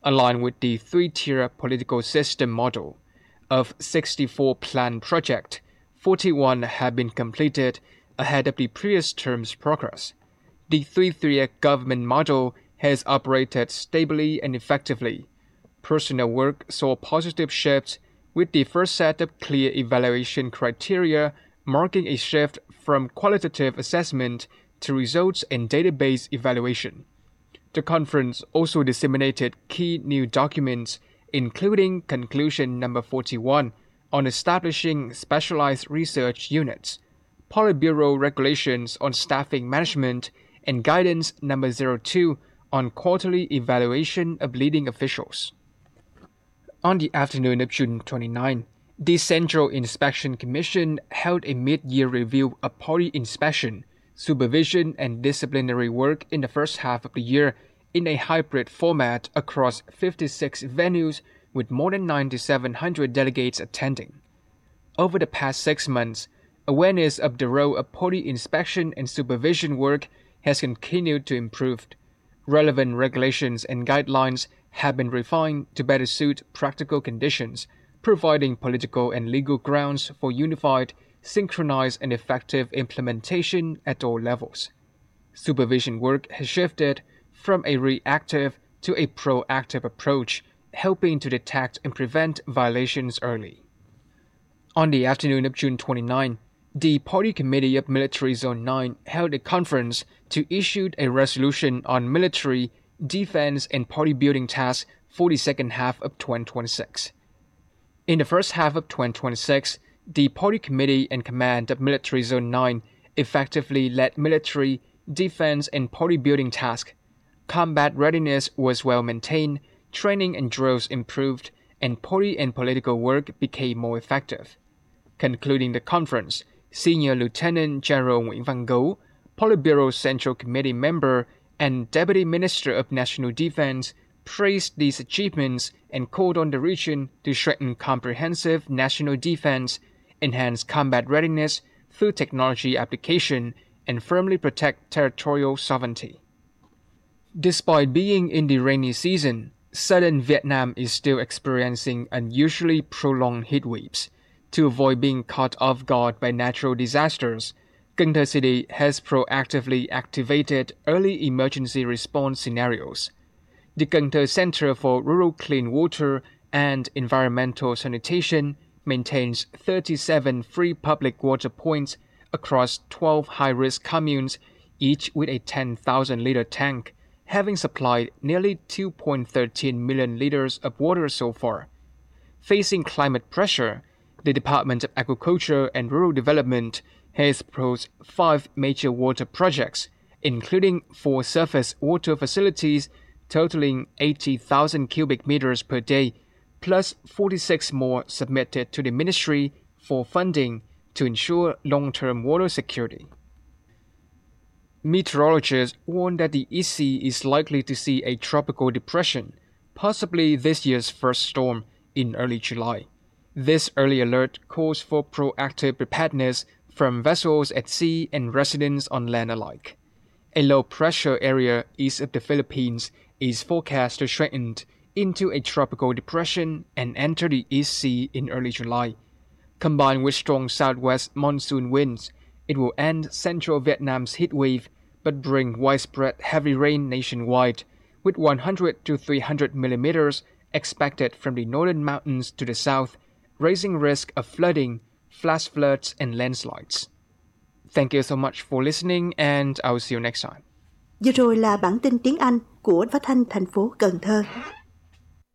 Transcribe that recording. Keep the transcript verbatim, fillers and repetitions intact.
aligned with the three-tier political system model. Of sixty-four planned projects, forty-one have been completed ahead of the previous term's progress. The three-tier government model has operated stably and effectively. Personnel work saw positive shifts, with the first set of clear evaluation criteria marking a shift from qualitative assessment to results and database evaluation. The conference also disseminated key new documents, including Conclusion number forty-one on establishing specialized research units, Politburo regulations on staffing management, and Guidance number zero two on quarterly evaluation of leading officials. On the afternoon of June twenty-ninth, the Central Inspection Commission held a mid-year review of party inspection, supervision, and disciplinary work in the first half of the year in a hybrid format across fifty-six venues with more than nine thousand seven hundred delegates attending. Over the past six months, awareness of the role of party inspection and supervision work has continued to improve. Relevant regulations and guidelines have been refined to better suit practical conditions, providing political and legal grounds for unified, synchronized, and effective implementation at all levels. Supervision work has shifted from a reactive to a proactive approach, helping to detect and prevent violations early. On the afternoon of June twenty-ninth, the Party Committee of Military Zone nine held a conference to issue a resolution on military, defense, and party building tasks for the second half of twenty twenty-six. In the first half of twenty twenty-six, the Party Committee and Command of Military Zone nine effectively led military, defense, and party building tasks. Combat readiness was well maintained, training and drills improved, and party and political work became more effective. Concluding the conference, Senior Lieutenant General Nguyễn Văn Gấu, Politburo Central Committee member and Deputy Minister of National Defense, praised these achievements and called on the region to strengthen comprehensive national defense, enhance combat readiness through technology application, and firmly protect territorial sovereignty. Despite being in the rainy season, southern Vietnam is still experiencing unusually prolonged heat waves. To avoid being caught off guard by natural disasters, Cần Thơ City has proactively activated early emergency response scenarios. The Cần Thơ Center for Rural Clean Water and Environmental Sanitation maintains thirty-seven free public water points across twelve high-risk communes, each with a ten thousand liter tank, having supplied nearly two point one three million liters of water so far. Facing climate pressure, the Department of Agriculture and Rural Development has proposed five major water projects, including four surface water facilities totaling eighty thousand cubic meters per day, plus forty-six more submitted to the Ministry for funding to ensure long-term water security. Meteorologists warn that the East Sea is likely to see a tropical depression, possibly this year's first storm, in early July. This early alert calls for proactive preparedness from vessels at sea and residents on land alike. A low-pressure area east of the Philippines is forecast to strengthen into a tropical depression and enter the East Sea in early July. Combined with strong southwest monsoon winds, it will end central Vietnam's heat wave but bring widespread heavy rain nationwide, with one hundred to three hundred millimeters expected from the northern mountains to the south, raising risk of flooding, flash floods, and landslides. Thank you so much for listening, and I'll see you next time. Vừa rồi là bản tin tiếng Anh của Phát thanh thành phố Cần Thơ.